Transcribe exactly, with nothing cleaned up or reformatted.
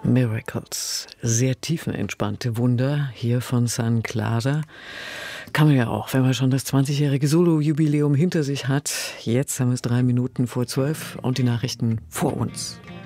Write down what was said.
Miracles, sehr tiefenentspannte Wunder hier von San Clara. Kann man ja auch, wenn man schon das zwanzigjährige Solo-Jubiläum hinter sich hat. Jetzt haben wir es drei Minuten vor zwölf und die Nachrichten vor uns.